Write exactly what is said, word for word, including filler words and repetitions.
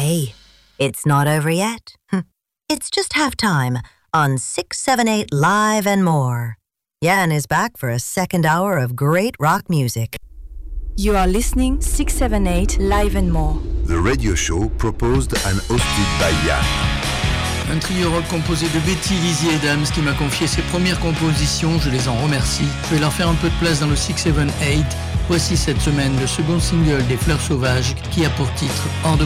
Hey, it's not over yet. It's just halftime on six seven eight Live and More. Jan is back for a second hour of great rock music. You are listening six seven eight Live and More. The radio show proposed and hosted by Jan. Un trio rock composé de Betty, Lizzie et Adams qui m'a confié ses premières compositions, je les en remercie. Je vais leur faire un peu de place dans le six seven eight. Voici cette semaine le second single des Fleurs Sauvages qui a pour titre Hors de